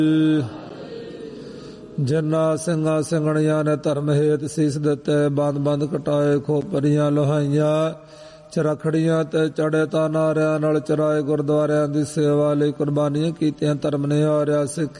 ਜਿਨ੍ਹਾਂ ਸਿੰਘਾਂ ਸਿੰਘਣੀਆਂ ਨੇ ਧਰਮ ਹੇਤ ਸੀਸ ਦਿੱਤੇ, ਬੰਦ ਬੰਦ ਕਟਾਏ, ਖੋਪਰੀਆਂ ਲੋਹਾਈਆਂ, ਚਰਖੜੀਆਂ ਤੇ ਚੜੇ ਤਾਂ ਨਾਰਿਆਂ ਨਾਲ ਚਰਾਏ, ਗੁਰਦੁਆਰਿਆਂ ਦੀ ਸੇਵਾ ਲਈ ਕੁਰਬਾਨੀਆਂ ਕੀਤੀਆਂ, ਧਰਮ ਨਿਹਾਰਿਆ, ਸਿੱਖ